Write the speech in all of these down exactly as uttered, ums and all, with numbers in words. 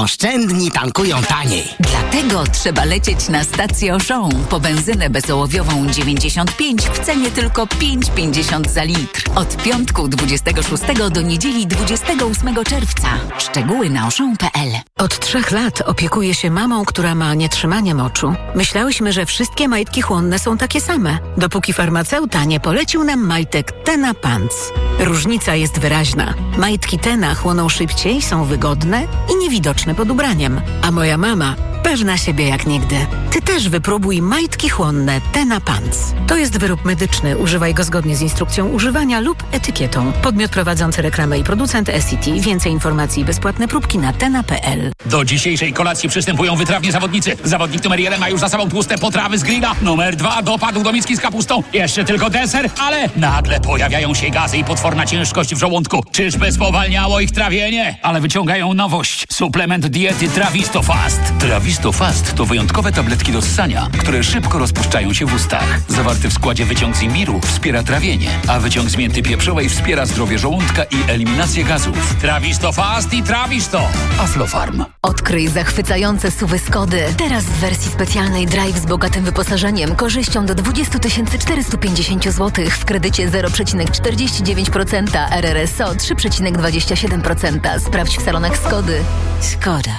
Oszczędni tankują taniej. Dlatego trzeba lecieć na stację Auchan po benzynę bezołowiową dziewięćdziesiąt pięć w cenie tylko pięć pięćdziesiąt za litr. Od piątku dwudziestego szóstego do niedzieli dwudziestego ósmego czerwca. Szczegóły na auchan kropka p l. Od trzech lat opiekuję się mamą, która ma nietrzymanie moczu. Myślałyśmy, że wszystkie majtki chłonne są takie same, dopóki farmaceuta nie polecił nam majtek Tena Pants. Różnica jest wyraźna. Majtki Tena chłoną szybciej, są wygodne i niewidoczne pod ubraniem. A moja mama pewna siebie jak nigdy. Ty też wypróbuj majtki chłonne Tena Pants. To jest wyrób medyczny. Używaj go zgodnie z instrukcją używania lub etykietą. Podmiot prowadzący reklamę i producent S C T. Więcej informacji i bezpłatne próbki na tena kropka p l. Do dzisiejszej kolacji przystępują wytrawni zawodnicy. Zawodnik numer jeden ma już za sobą tłuste potrawy z grilla. Numer dwa dopadł do miski z kapustą. Jeszcze tylko deser, ale nagle pojawiają się gazy i potworna ciężkość w żołądku. Czyżby spowalniało ich trawienie? Ale wyciągają nowość. Suplement diety Trawisto Fast. Trawisto Fast to wyjątkowe tabletki do ssania, które szybko rozpuszczają się w ustach. Zawarty w składzie wyciąg z imbiru wspiera trawienie, a wyciąg z mięty pieprzowej wspiera zdrowie żołądka i eliminację gazów. Trawisto Fast i Trawisto. Aflofarm. Odkryj zachwycające suwy Skody. Teraz w wersji specjalnej Drive z bogatym wyposażeniem, korzyścią do dwadzieścia tysięcy czterysta pięćdziesiąt złotych w kredycie zero przecinek czterdzieści dziewięć procent, R R S O trzy przecinek dwadzieścia siedem procent. Sprawdź w salonach Skody. Skoda.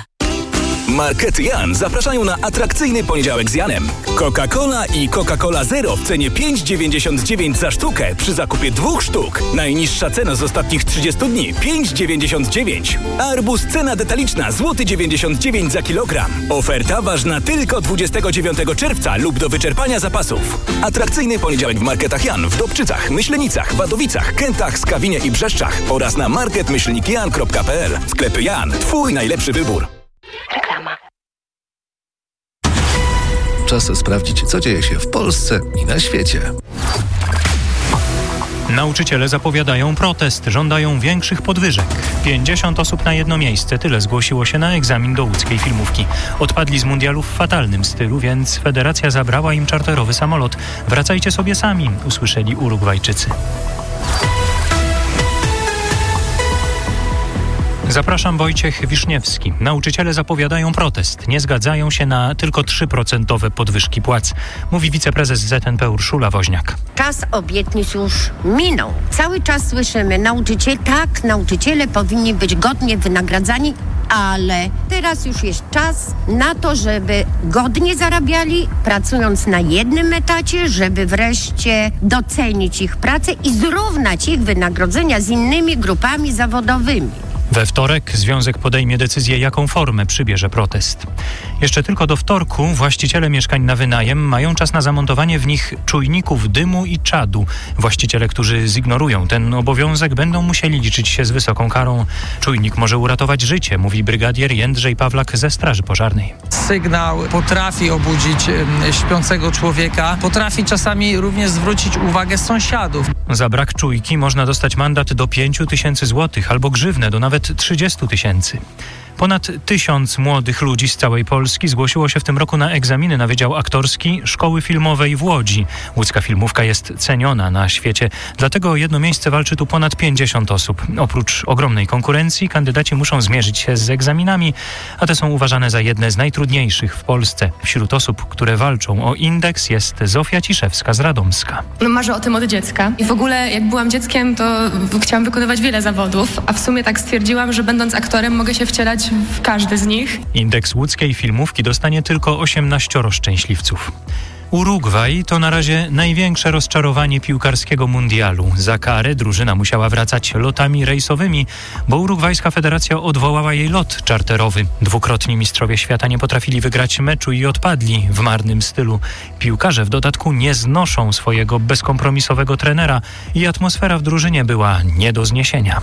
Markety Jan zapraszają na atrakcyjny poniedziałek z Janem. Coca-Cola i Coca-Cola Zero w cenie pięć dziewięćdziesiąt dziewięć za sztukę przy zakupie dwóch sztuk. Najniższa cena z ostatnich trzydziestu dni pięć dziewięćdziesiąt dziewięć. Arbuz cena detaliczna złoty dziewięćdziesiąt dziewięć za kilogram. Oferta ważna tylko dwudziestego dziewiątego czerwca lub do wyczerpania zapasów. Atrakcyjny poniedziałek w Marketach Jan w Dobczycach, Myślenicach, Wadowicach, Kętach, Skawinie i Brzeszczach oraz na market myślnik jan kropka p l. Sklepy Jan. Twój najlepszy wybór. Reklama. Czas sprawdzić, co dzieje się w Polsce i na świecie. Nauczyciele zapowiadają protest, żądają większych podwyżek. pięćdziesiąt osób na jedno miejsce, tyle zgłosiło się na egzamin do łódzkiej filmówki. Odpadli z mundialu w fatalnym stylu, więc federacja zabrała im czarterowy samolot. Wracajcie sobie sami, usłyszeli Urugwajczycy. Zapraszam, Wojciech Wiszniewski. Nauczyciele zapowiadają protest. Nie zgadzają się na tylko trzy procent podwyżki płac, mówi wiceprezes Z N P Urszula Woźniak. Czas obietnic już minął. Cały czas słyszymy, nauczyciele, tak, nauczyciele powinni być godnie wynagradzani, ale teraz już jest czas na to, żeby godnie zarabiali, pracując na jednym etacie, żeby wreszcie docenić ich pracę i zrównać ich wynagrodzenia z innymi grupami zawodowymi. We wtorek związek podejmie decyzję, jaką formę przybierze protest. Jeszcze tylko do wtorku właściciele mieszkań na wynajem mają czas na zamontowanie w nich czujników dymu i czadu. Właściciele, którzy zignorują ten obowiązek, będą musieli liczyć się z wysoką karą. Czujnik może uratować życie, mówi brygadier Jędrzej Pawlak ze Straży Pożarnej. Sygnał potrafi obudzić śpiącego człowieka, potrafi czasami również zwrócić uwagę sąsiadów. Za brak czujki można dostać mandat do pięciu tysięcy złotych albo grzywnę do nawet trzydziestu tysięcy. Ponad tysiąc młodych ludzi z całej Polski zgłosiło się w tym roku na egzaminy na Wydział Aktorski Szkoły Filmowej w Łodzi. Łódzka filmówka jest ceniona na świecie, dlatego o jedno miejsce walczy tu ponad pięćdziesiąt osób. Oprócz ogromnej konkurencji kandydaci muszą zmierzyć się z egzaminami, a te są uważane za jedne z najtrudniejszych w Polsce. Wśród osób, które walczą o indeks, jest Zofia Ciszewska z Radomska. No, marzę o tym od dziecka i w ogóle jak byłam dzieckiem, to chciałam wykonywać wiele zawodów, a w sumie tak stwierdziłam, że będąc aktorem mogę się wcielać w każdy z nich. Indeks łódzkiej filmówki dostanie tylko osiemnaścioro szczęśliwców. Urugwaj to na razie największe rozczarowanie piłkarskiego mundialu. Za karę drużyna musiała wracać lotami rejsowymi, bo urugwajska federacja odwołała jej lot czarterowy. Dwukrotni mistrzowie świata nie potrafili wygrać meczu i odpadli w marnym stylu. Piłkarze w dodatku nie znoszą swojego bezkompromisowego trenera i atmosfera w drużynie była nie do zniesienia.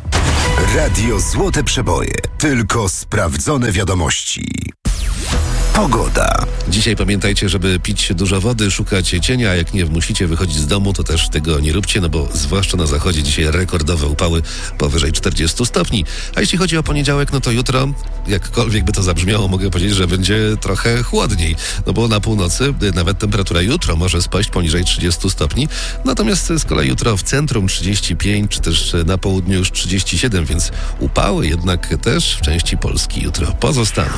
Radio Złote Przeboje. Tylko sprawdzone wiadomości. Pogoda. Dzisiaj pamiętajcie, żeby pić dużo wody, szukać cienia, a jak nie musicie wychodzić z domu, to też tego nie róbcie, no bo zwłaszcza na zachodzie dzisiaj rekordowe upały powyżej czterdziestu stopni. A jeśli chodzi o poniedziałek, no to jutro, jakkolwiek by to zabrzmiało, mogę powiedzieć, że będzie trochę chłodniej, no bo na północy nawet temperatura jutro może spaść poniżej trzydziestu stopni, natomiast z kolei jutro w centrum trzydzieści pięć, czy też na południu już trzydzieści siedem, więc upały jednak też w części Polski jutro pozostaną.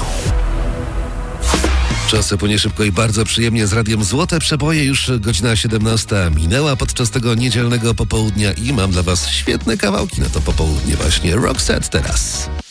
Czas płynie szybko i bardzo przyjemnie z Radiem Złote Przeboje. Już godzina siedemnasta minęła podczas tego niedzielnego popołudnia i mam dla Was świetne kawałki na to popołudnie właśnie. Roxette teraz.